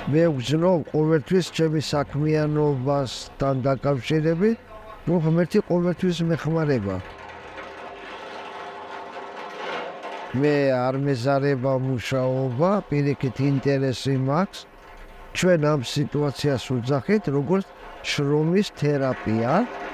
მე ვგზნო ყოველთვის ჩემი საქმიანობასთან დაკავშირებით, რომ ღმერთი ყოველთვის მეხმარება. მე არ მეზარება მუშაობა, პირიქით ინტერესი მაქვს. ჩვენ ამ სიტუაციას ვუძახით, როგორც შრომის თერაპია.